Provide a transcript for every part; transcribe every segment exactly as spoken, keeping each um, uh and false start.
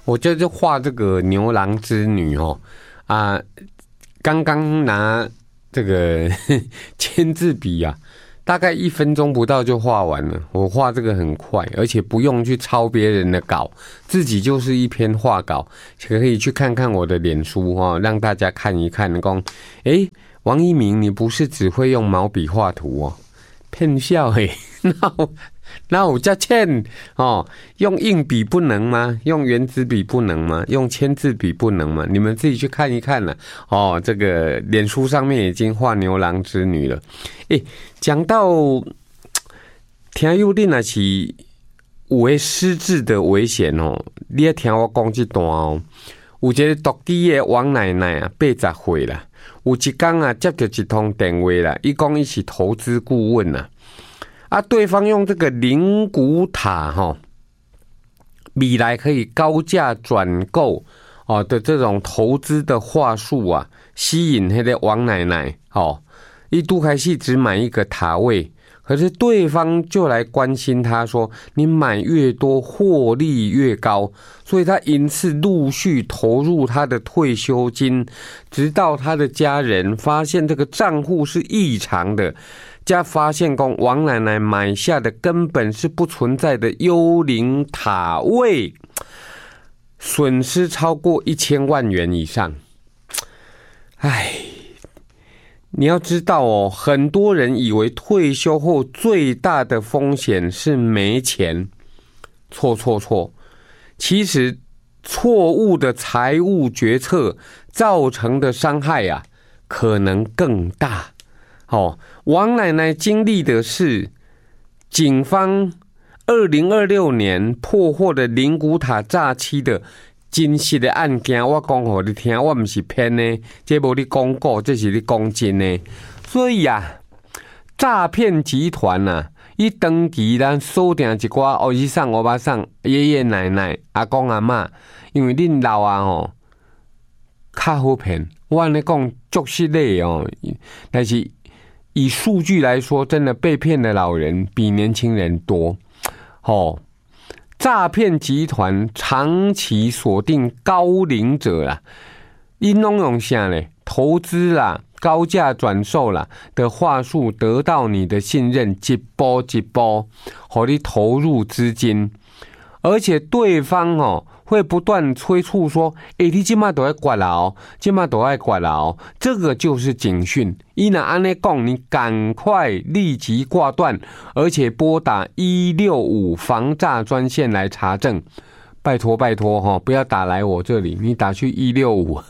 我就是画这个牛郎织女哦，啊，刚刚拿这个签字笔啊，大概一分钟不到就画完了。我画这个很快，而且不用去抄别人的稿，自己就是一篇画稿，可以去看看我的脸书哦，让大家看一看。讲，哎，王一鸣，你不是只会用毛笔画图哦？骗笑嘿，那我。那我叫欠哦，用硬笔不能吗？用原子笔不能吗？用签字笔不能吗？你们自己去看一看了哦。这个脸书上面已经画牛郎织女了。诶，讲到听友你若是有诶失智的危险哦，你要听我讲这段哦。有一个独居的王奶奶啊，八十岁啦，有一天啊接到一通电话啦，伊讲伊是投资顾问啊。啊，对方用这个灵骨塔哈、哦，未来可以高价转购哦的这种投资的话术啊，吸引那个王奶奶哦，一度开始只买一个塔位，可是对方就来关心他说，你买越多获利越高，所以他因此陆续投入他的退休金，直到他的家人发现这个账户是异常的。加发现讲王奶奶买下的根本是不存在的幽灵塔位，损失超过一千万元以上。唉，你要知道哦，很多人以为退休后最大的风险是没钱，错错错，其实错误的财务决策造成的伤害啊，可能更大。哦，王奶奶经历的是警方二零二六年破获的灵骨塔诈欺的真实的案件。我讲给你听，我不是骗的，这没你讲过，这是你讲真的。所以啊，诈骗集团啊，一登记咱锁定一寡欧姨桑、欧巴桑、爷爷奶奶、阿公阿嬷，因为恁老啊吼，较好骗。我跟你讲，足实类哦，但是。以数据来说，真的被骗的老人比年轻人多。哦，诈骗集团长期锁定高龄者啦，因拢用啥呢？投资啦、高价转售啦的话术，得到你的信任，一波一波，让你投入资金，而且对方哦。会不断催促说：“哎、欸，你今嘛都要挂牢，今嘛都要挂牢。”这个就是警讯。伊那安尼讲，你赶快立即挂断，而且拨打一六五防诈专线来查证。拜托拜托哈，不要打来我这里，你打去一六五，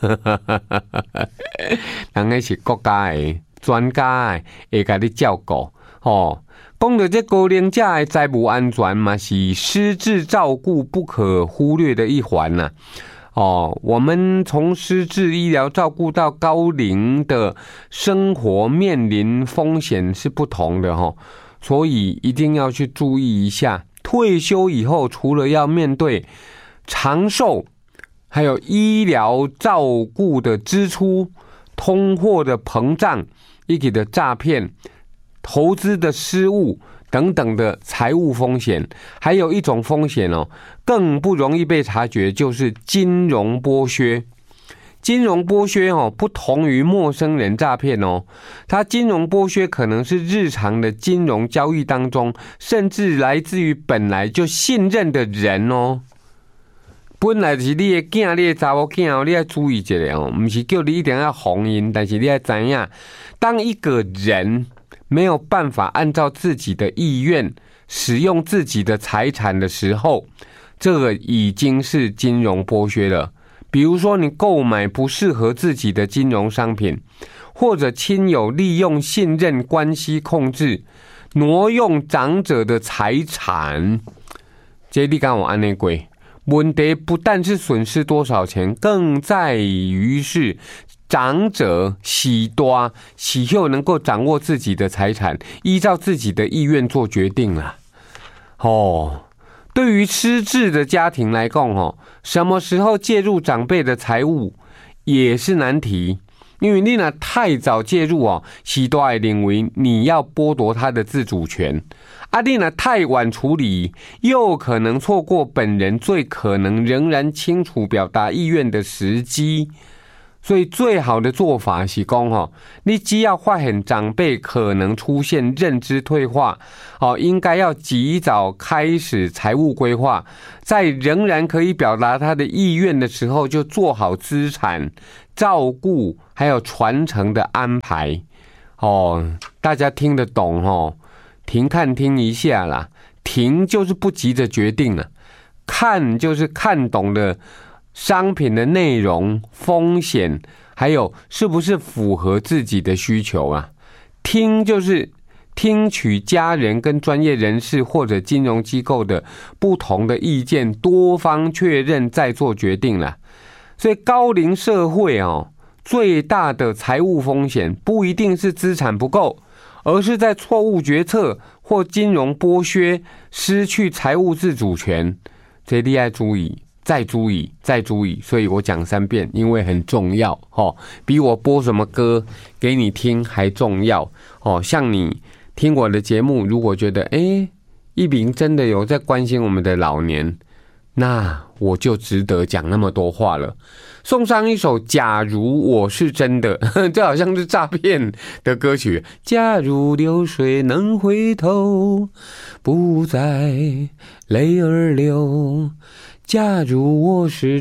人家是国家的专家的，会给你照顾哦。讲到这高龄者的财务安全嘛，是失智照顾不可忽略的一环呐、啊。哦，我们从失智医疗照顾到高龄的生活面临风险是不同的哈、哦，所以一定要去注意一下。退休以后，除了要面对长寿，还有医疗照顾的支出、通货的膨胀，以及的诈骗。投资的失误等等的财务风险，还有一种风险哦，更不容易被察觉，就是金融剥削。金融剥削哦，不同于陌生人诈骗哦，它金融剥削可能是日常的金融交易当中，甚至来自于本来就信任的人哦。本来是你的囝、你的查某囝哦，你要注意一下哦，不是叫你一定要红因，但是你要知道，当一个人没有办法按照自己的意愿使用自己的财产的时候，这个已经是金融剥削了。比如说你购买不适合自己的金融商品，或者亲友利用信任关系控制挪用长者的财产，这你敢有这样过？问题不但是损失多少钱，更在于是长者喜多喜后能够掌握自己的财产，依照自己的意愿做决定了。哦，对于失智的家庭来讲，哦，什么时候介入长辈的财务也是难题， 因为你呢太早介入哦，许多人认为你要剥夺他的自主权，啊，你呢太晚处理，又可能错过本人最可能仍然清楚表达意愿的时机。所以最好的做法是说哦，你只要发现长辈可能出现认知退化，哦，应该要及早开始财务规划，在仍然可以表达他的意愿的时候，就做好资产照顾还有传承的安排。哦，大家听得懂哦？停看听一下啦，停就是不急着决定了，看就是看懂了商品的内容、风险，还有是不是符合自己的需求啊？听就是听取家人跟专业人士或者金融机构的不同的意见，多方确认再做决定了。所以高龄社会哦，最大的财务风险不一定是资产不够，而是在错误决策或金融剥削，失去财务自主权。这你要注意。再注意，再注意，所以我讲三遍，因为很重要哦，比我播什么歌给你听还重要哦。像你听我的节目，如果觉得哎，一鸣真的有在关心我们的老年，那我就值得讲那么多话了。送上一首《假如我是真的》，这好像是诈骗的歌曲。假如流水能回头，不再泪儿流。假如我是